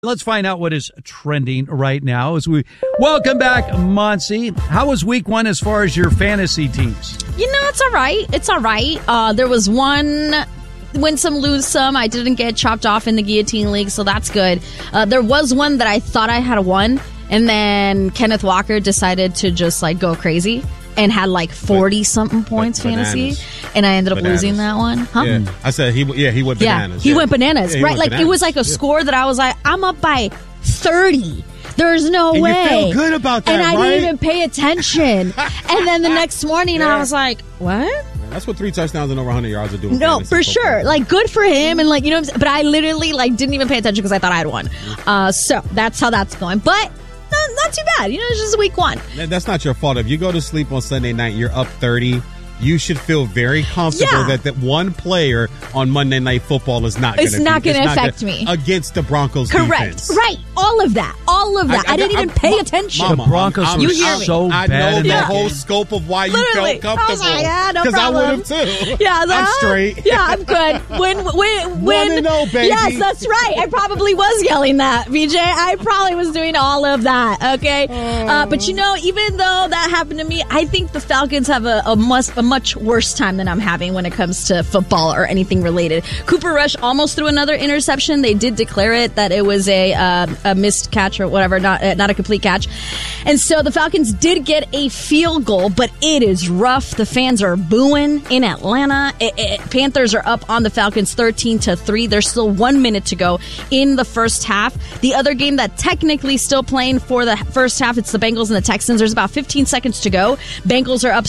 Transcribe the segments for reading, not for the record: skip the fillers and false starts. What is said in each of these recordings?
Let's find out what is trending right now as we welcome back Monsi. How was week one as far as your fantasy teams? It's all right. It's all right. There was one win some, lose some. I didn't get chopped off in the guillotine league, so that's good. There was one that I thought I had won, and then Kenneth Walker decided to just go crazy and had 40-something points fantasy, and I ended up losing that one. Huh? Yeah. I said he went bananas. He went bananas. Yeah, right? bananas. It was a score that I was I'm up by 30. There's no way. You feel good about that, and I right? didn't even pay attention. And then the next morning, I was like, what? That's what 3 touchdowns and over 100 yards are doing. No, for sure. Good for him. And but I literally didn't even pay attention because I thought I had won. So that's how that's going. But not too bad. It's just week one. That's not your fault. If you go to sleep on Sunday night, you're up 30. You should feel very comfortable that one player on Monday Night Football is not going to affect me against the Broncos. Correct. Defense. Right. All of that. I didn't even pay attention. The Broncos were so bad. I know in the that whole game. scope of why you Literally. felt comfortable. I was like, no Because I problem. would have too. Yeah, I'm straight. Yeah, I'm good. Win. 1-0, baby. Yes, that's right. I probably was yelling that, BJ. I probably was doing all of that. Okay, but even though that happened to me, I think the Falcons have a much worse time than I'm having when it comes to football or anything related. Cooper Rush almost threw another interception. They did declare it that it was a missed catch or whatever, not a complete catch. And so the Falcons did get a field goal, but it is rough. The fans are booing in Atlanta. Panthers are up on the Falcons 13-3. There's still 1 minute to go in the first half. The other game that technically still playing for the first half, it's the Bengals and the Texans. There's about 15 seconds to go. Bengals are up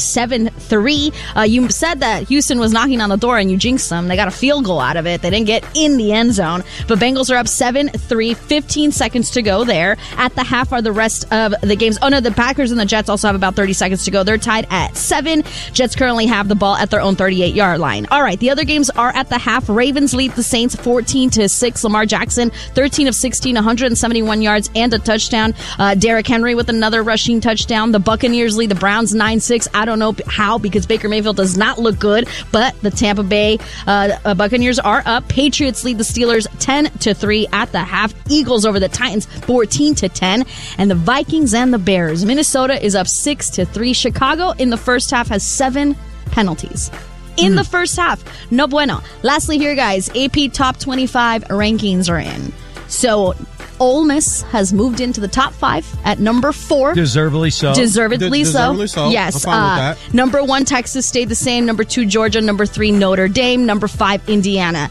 7-3. You said that Houston was knocking on the door and you jinxed them. They got a field goal out of it. They didn't get in the end zone. But Bengals are up 7-3, 15 seconds to go there. At the half are the rest of the games. Oh, no, the Packers and the Jets also have about 30 seconds to go. They're tied at 7. Jets currently have the ball at their own 38-yard line. All right, the other games are at the half. Ravens lead the Saints 14-6. Lamar Jackson, 13 of 16, 171 yards and a touchdown. Derrick Henry with another rushing touchdown. The Buccaneers lead the Browns 9-6. I don't know how because Baker Mayfield does not look good, but the Tampa Bay Buccaneers are up. Patriots lead the Steelers 10-3 at the half. Eagles over the Titans 14-10. And the Vikings and the Bears. Minnesota is up 6-3. Chicago in the first half has 7 penalties. In the first half. No bueno. Lastly here, guys, AP Top 25 rankings are in. So Ole Miss has moved into the top 5 at number 4. Deservedly so. Deservedly so. Yes. I'm fine with that. Number 1, Texas stayed the same. Number 2, Georgia. Number 3, Notre Dame. Number 5, Indiana.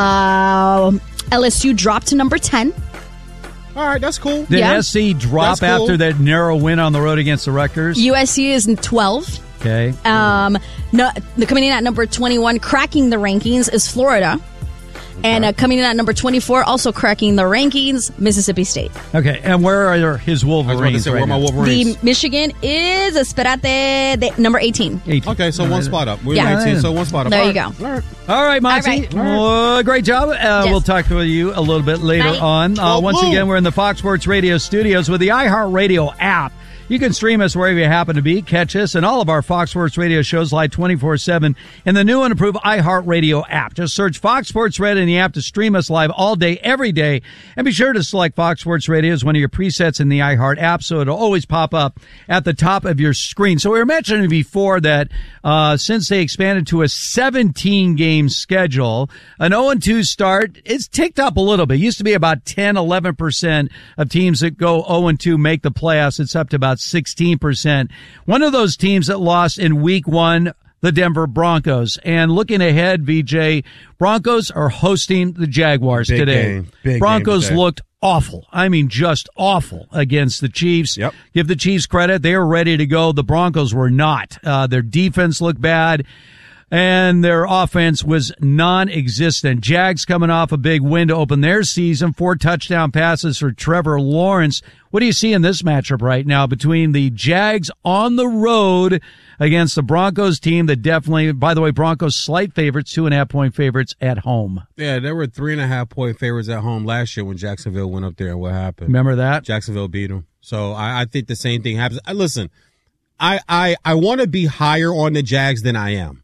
LSU dropped to number 10. All right, that's cool. Did SC drop That's cool. after that narrow win on the road against the Rutgers? USC is in 12. Okay. Coming in at number 21, cracking the rankings, is Florida. And coming in at number 24, also cracking the rankings, Mississippi State. Okay, and where are his Wolverines where are my Wolverines? The Michigan is, number 18. 18. Okay, so one spot up. We're Yeah. 19, so one spot up. There All you right. go. All right. All right, Monty. All right. Well, great job. Yes. We'll talk to you a little bit later Bye. on. Once again, we're in the Fox Sports Radio studios with the iHeartRadio app. You can stream us wherever you happen to be. Catch us and all of our Fox Sports Radio shows live 24/7 in the new and improved iHeartRadio app. Just search Fox Sports Radio in the app to stream us live all day, every day. And be sure to select Fox Sports Radio as one of your presets in the iHeart app so it'll always pop up at the top of your screen. So we were mentioning before that since they expanded to a 17-game schedule, an 0-2 start, it's ticked up a little bit. It used to be about 10, 11% of teams that go 0-2 make the playoffs. It's up to about 16%. One of those teams that lost in week 1, the Denver Broncos. And looking ahead, VJ, Broncos are hosting the Jaguars today. Broncos looked awful. I mean, just awful against the Chiefs. Yep. Give the Chiefs credit. They were ready to go. The Broncos were not. Their defense looked bad. And their offense was non-existent. Jags coming off a big win to open their season. 4 touchdown passes for Trevor Lawrence. What do you see in this matchup right now between the Jags on the road against the Broncos team that definitely, by the way, Broncos slight favorites, 2.5-point favorites at home? Yeah, there were 3.5-point favorites at home last year when Jacksonville went up there, and what happened? Remember that? Jacksonville beat them. So I think the same thing happens. Listen, I want to be higher on the Jags than I am.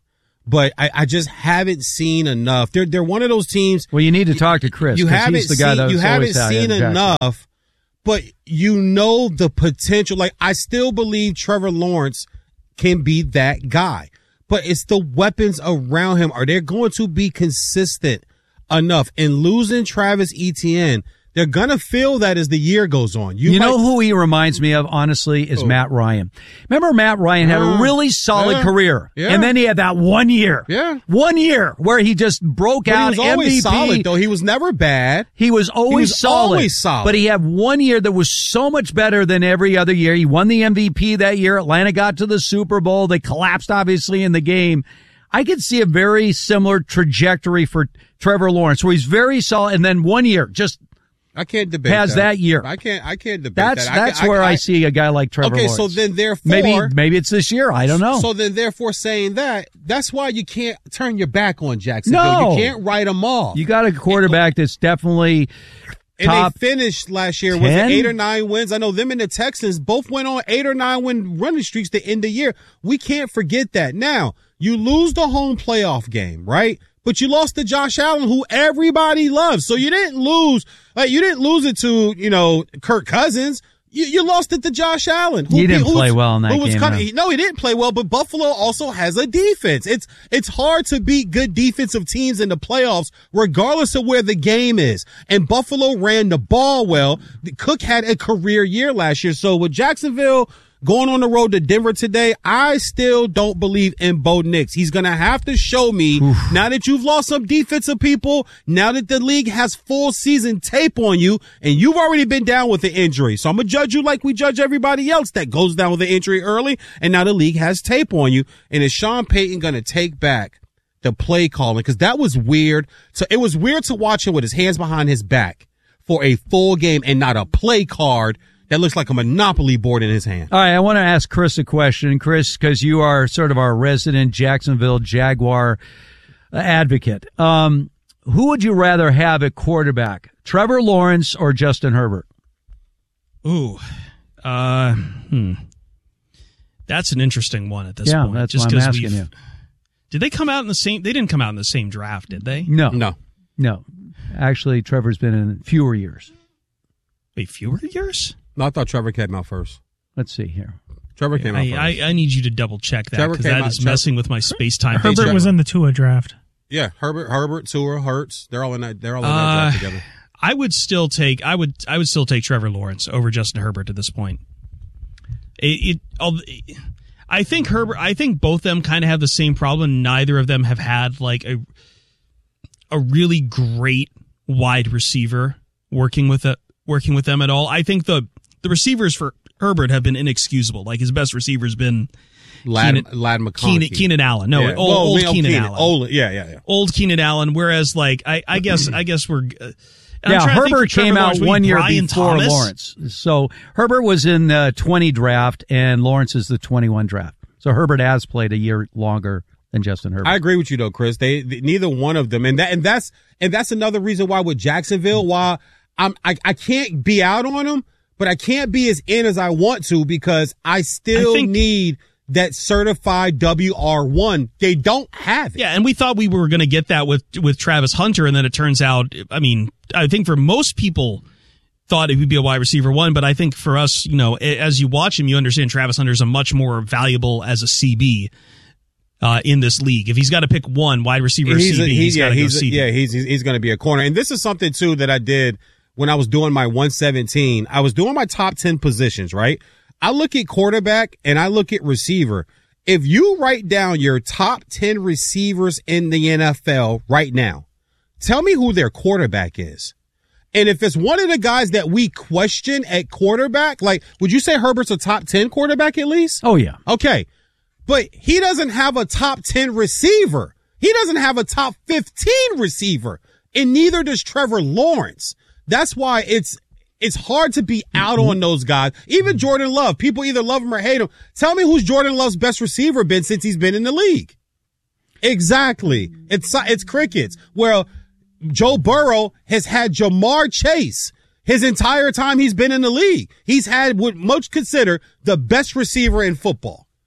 but I just haven't seen enough. They're one of those teams. Well, you need to talk to Chris. You haven't he's the guy seen, you haven't seen enough, Jackson. but you know the potential. Like, I still believe Trevor Lawrence can be that guy, but it's the weapons around him. Are they going to be consistent enough? And losing Travis Etienne, they're going to feel that as the year goes on. You know who he reminds me of, honestly, is Matt Ryan. Remember Matt Ryan had a really solid career, and then he had that 1 year. Yeah. 1 year where he just broke out MVP. He was always solid, though. He was never bad. He was always solid. But he had 1 year that was so much better than every other year. He won the MVP that year. Atlanta got to the Super Bowl. They collapsed, obviously, in the game. I could see a very similar trajectory for Trevor Lawrence, where he's very solid, and then 1 year just I can't debate that year. I can't debate that. That's where I see a guy like Trevor Lawrence. Okay, so then therefore maybe it's this year. I don't know. So then therefore saying that's why you can't turn your back on Jacksonville. No. You can't write them off. You got a quarterback that's definitely and top they finished last year 10? with 8 or 9 wins. I know them and the Texans both went on 8 or 9 win running streaks to end the year. We can't forget that. Now, you lose the home playoff game, right? But you lost to Josh Allen, who everybody loves. So you didn't lose it to, Kirk Cousins. You lost it to Josh Allen. He didn't play well in that game. No, he didn't play well, but Buffalo also has a defense. It's hard to beat good defensive teams in the playoffs, regardless of where the game is. And Buffalo ran the ball well. Cook had a career year last year. So with Jacksonville going on the road to Denver today, I still don't believe in Bo Nix. He's going to have to show me, now that you've lost some defensive people, now that the league has full season tape on you, and you've already been down with the injury. So I'm going to judge you like we judge everybody else that goes down with the injury early, and now the league has tape on you. And is Sean Payton going to take back the play calling? Because that was weird. So it was weird to watch him with his hands behind his back for a full game and not a play card that looks like a Monopoly board in his hand. All right, I want to ask Chris a question. Chris, because you are sort of our resident Jacksonville Jaguar advocate. Who would you rather have at quarterback, Trevor Lawrence or Justin Herbert? Ooh, that's an interesting one at this point. Yeah, that's why I'm asking you. Did they come out in the same? They didn't come out in the same draft, did they? No. Actually, Trevor's been in fewer years. Wait, fewer years? No, I thought Trevor came out first. Let's see here. Trevor came out first. I need you to double check that because that is messing with my space-time. Herbert was in the Tua draft. Yeah, Herbert, Tua, Hurts. They're all in that draft together. I would still take Trevor Lawrence over Justin Herbert at this point. I think both of them kind of have the same problem. Neither of them have had like a really great wide receiver working with them at all. I think the receivers for Herbert have been inexcusable. Like his best receiver's been Keenan Allen. No, yeah. old Keenan Allen. Old Keenan Allen. Whereas like I guess we're. Herbert came out 1 year Brian before Thomas. Lawrence. So Herbert was in the 20 draft and Lawrence is the 21 draft. So Herbert has played a year longer than Justin Herbert. I agree with you though, Chris. They neither one of them, and that's another reason why with Jacksonville, why I can't be out on them, but I can't be as in as I want to because I still need that certified WR1. They don't have it. Yeah, and we thought we were going to get that with Travis Hunter, and then it turns out, I think for most people thought it would be a wide receiver one, but I think for us, as you watch him, you understand Travis Hunter is a much more valuable as a CB in this league. If he's got to pick one wide receiver or CB, he's got to go CB. Yeah, he's going to be a corner. And this is something, too, that I did when I was doing my 117. I was doing my top 10 positions, right? I look at quarterback and I look at receiver. If you write down your top 10 receivers in the NFL right now, tell me who their quarterback is. And if it's one of the guys that we question at quarterback, like, would you say Herbert's a top 10 quarterback at least? Oh, yeah. Okay. But he doesn't have a top 10 receiver. He doesn't have a top 15 receiver. And neither does Trevor Lawrence. That's why it's hard to be out on those guys. Even Jordan Love. People either love him or hate him. Tell me who's Jordan Love's best receiver been since he's been in the league. Exactly. It's crickets. Well, Joe Burrow has had Jamar Chase his entire time he's been in the league. He's had what most consider the best receiver in football.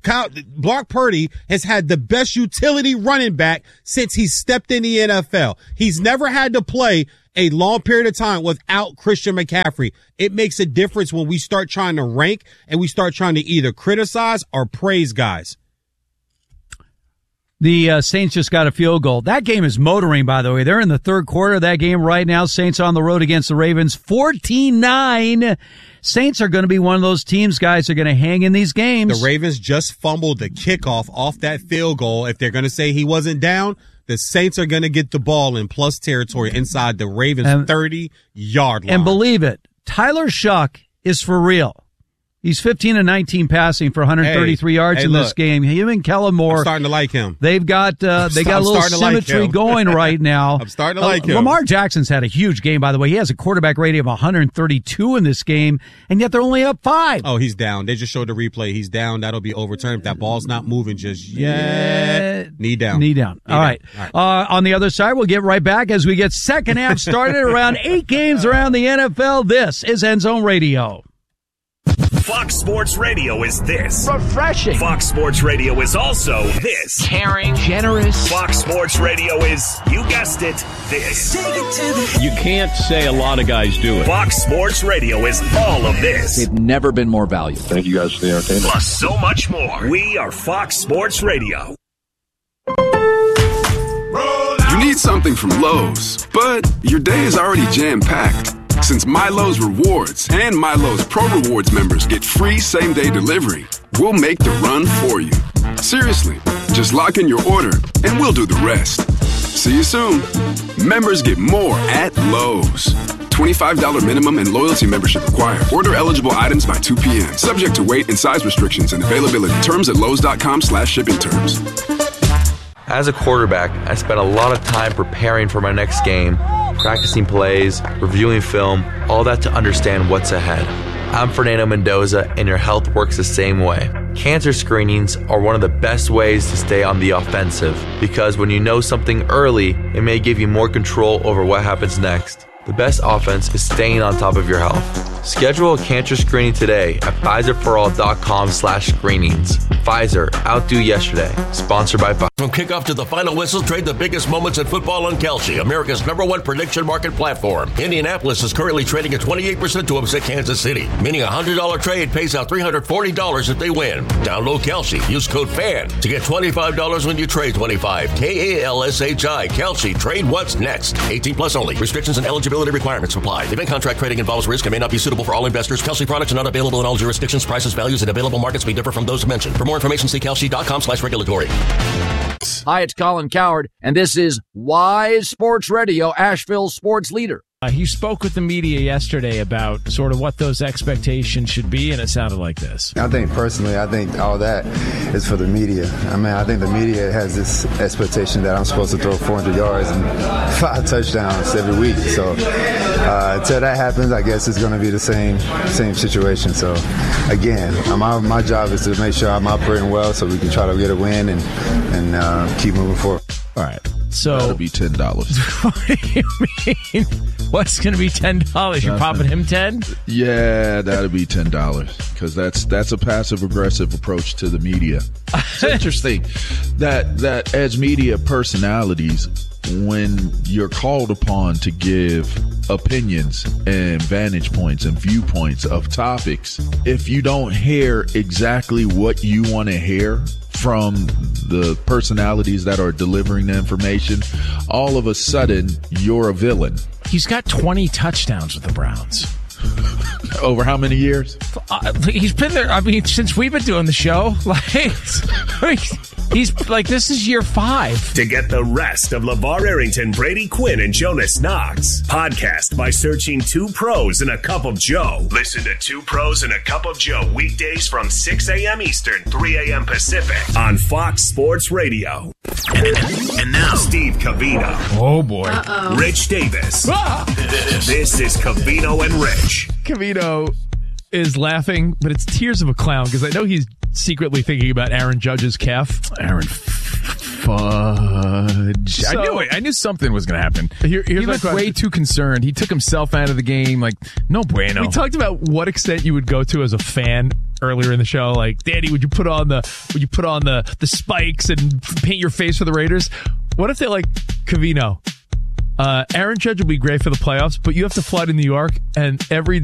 Brock Purdy has had the best utility running back since he stepped in the NFL. He's never had to play a long period of time without Christian McCaffrey. It makes a difference when we start trying to rank and we start trying to either criticize or praise guys. The Saints just got a field goal. That game is motoring, by the way. They're in the third quarter of that game right now. Saints on the road against the Ravens, 14-9. Saints are going to be one of those teams, guys, are going to hang in these games. The Ravens just fumbled the kickoff off that field goal. If they're going to say he wasn't down, the Saints are going to get the ball in plus territory inside the Ravens' 30-yard line. And believe it, Tyler Shuck is for real. He's 15-19 passing for 133 yards in this game. Him and Kellen Moore. I'm starting to like him. They've got a little symmetry going right now. I'm starting to like him. Lamar Jackson's had a huge game, by the way. He has a quarterback rating of 132 in this game, and yet they're only up 5. Oh, he's down. They just showed the replay. He's down. That'll be overturned. If that ball's not moving just yet. Knee down. All right. On the other side, we'll get right back as we get second half started around 8 games around the NFL. This is End Zone Radio. Fox Sports Radio is this. Refreshing. Fox Sports Radio is also this. Caring. Generous. Fox Sports Radio is, you guessed it, this. You can't say a lot of guys do it. Fox Sports Radio is all of this. They've never been more valuable. Thank you guys for the entertainment. Plus so much more. We are Fox Sports Radio. You need something from Lowe's, but your day is already jam-packed. Since MyLowe's Rewards and MyLowe's Pro Rewards members get free same-day delivery, we'll make the run for you. Seriously, just lock in your order and we'll do the rest. See you soon. Members get more at Lowe's. $25 minimum and loyalty membership required. Order eligible items by 2 p.m. Subject to weight and size restrictions and availability. Terms at Lowe's.com/shipping terms. As a quarterback, I spent a lot of time preparing for my next game, practicing plays, reviewing film, all that to understand what's ahead. I'm Fernando Mendoza, and your health works the same way. Cancer screenings are one of the best ways to stay on the offensive, because when you know something early, it may give you more control over what happens next. The best offense is staying on top of your health. Schedule a cancer screening today at PfizerForAll.com/screenings. Pfizer, outdo yesterday. Sponsored by Pfizer. From kickoff to the final whistle, trade the biggest moments in football on Kalshi, America's #1 prediction market platform. Indianapolis is currently trading at 28% to upset Kansas City, meaning a $100 trade pays out $340 if they win. Download Kalshi. Use code FAN to get $25 when you trade 25. KALSHI. Kalshi. Trade what's next. 18 plus only. Restrictions and eligibility requirements apply. Event contract trading involves risk and may not be suitable for all investors. Kalshi products are not available in all jurisdictions. Prices, values, and available markets may differ from those mentioned. For more information, see Kalshi.com/regulatory. Hi, it's Colin Cowherd, and this is Wise Sports Radio, Asheville's sports leader. He spoke with the media yesterday about sort of what those expectations should be, and it sounded like this. I think all that is for the media. I think the media has this expectation that I'm supposed to throw 400 yards and 5 touchdowns every week. So until that happens, I guess it's going to be the same situation. So again, my job is to make sure I'm operating well so we can try to get a win and keep moving forward. All right. So that'll be $10. What do you mean? What's going to be $10? You're popping him 10? Yeah, that'll be $10 because that's a passive-aggressive approach to the media. It's interesting that as media personalities, when you're called upon to give opinions and vantage points and viewpoints of topics, if you don't hear exactly what you want to hear from the personalities that are delivering the information, all of a sudden you're a villain. He's got 20 touchdowns with the Browns. Over how many years? He's been there, since we've been doing the show. He's like, this is year 5. To get the rest of LeVar Arrington, Brady Quinn, and Jonas Knox, podcast by searching 2 Pros and a Cup of Joe. Listen to 2 Pros and a Cup of Joe weekdays from 6 a.m. Eastern, 3 a.m. Pacific on Fox Sports Radio. And now, Steve Covino. Oh, boy. Rich Davis. This is Covino and Rich. Covino is laughing, but it's tears of a clown because I know he's secretly thinking about Aaron Judge's calf. Aaron Fudge. So, I knew something was going to happen. Here's he looked way too concerned. He took himself out of the game. Like, no bueno. We talked about what extent you would go to as a fan earlier in the show, like, Danny, would you put on the spikes and paint your face for the Raiders? What if they're like, Covino, Aaron Judge will be great for the playoffs, but you have to fly to New York, and every